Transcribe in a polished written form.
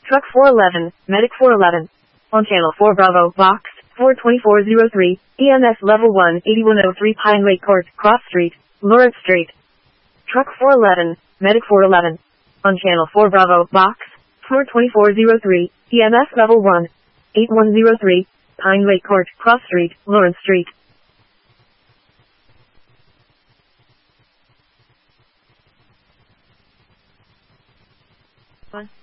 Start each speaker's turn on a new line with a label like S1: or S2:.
S1: Truck 411, Medic 411. On Channel 4 Bravo, Box 42403, EMS Level 1, 8103 Pine Lake Court, Cross Street, Lawrence Street. Truck 411, Medic 411. On Channel 4 Bravo, Box 42403, EMS Level 1, 8103, Pine Lake Court, Cross Street, Lawrence Street.
S2: On.